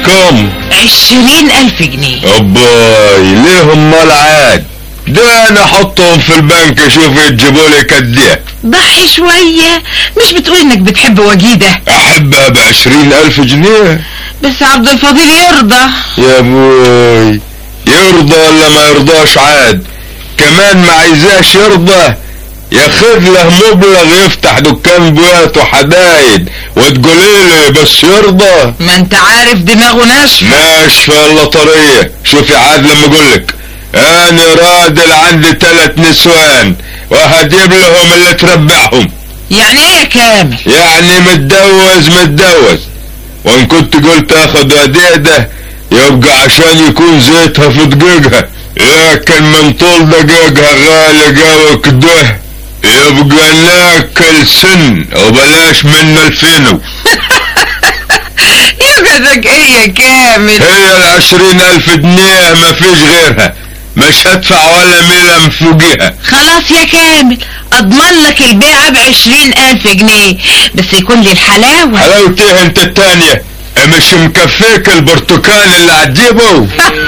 كم؟ 20,000 جنيه. اباي ليه امال عاد؟ ده انا احطهم في البنك اشوف يجيبوا لي كديه. ضحي شوية، مش بتقول انك بتحب وجيدة؟ احبها ب20,000 جنيه. بس عبد الفضيل يرضى. يا ابوي يرضى ولا ما يرضاش عاد؟ كمان ما عايزاش يرضى، ياخد له مبلغ يفتح دكان بوات وحدايد وتقولي لي بس يرضى؟ ما انت عارف دماغه ناشفة. ناشفة ولا طرية؟ شوفي عاد لما اقولك انا راجل عندي 3 نسوان وهجيب لهم اللي تربعهم. يعني ايه يا كامل؟ يعني متجوز، وان كنت قلت اخد وديده يبقى عشان يكون زيتها في دقيقها، لكن من طول دقيقها غالي قوي كده يبقى ناكل سن وبلاش منه الفينو. يبقى ايه يا كامل؟ هي 20,000 جنيه ما فيش غيرها، مش هدفع ولا ميلة فوقيها. خلاص يا كامل، اضمن لك البيعة ب20,000 جنيه، بس يكون لي الحلاوة. حلاوتيه انت التانية؟ مش مكفيك البرتقال اللي هتجيبه؟